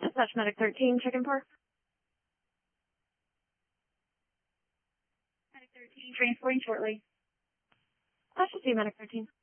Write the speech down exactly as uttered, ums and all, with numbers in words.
Dispatch Medic thirteen, check-in for. Medic thirteen, transporting shortly. I should see Medic thirteen.